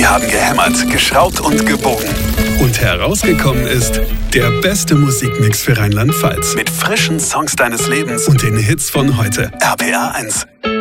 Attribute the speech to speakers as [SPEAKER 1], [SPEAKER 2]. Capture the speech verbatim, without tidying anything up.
[SPEAKER 1] Sie haben gehämmert, geschraubt und gebogen.
[SPEAKER 2] Und herausgekommen ist der beste Musikmix für Rheinland-Pfalz.
[SPEAKER 1] Mit frischen Songs deines Lebens
[SPEAKER 2] Und den Hits von heute.
[SPEAKER 1] R P R eins.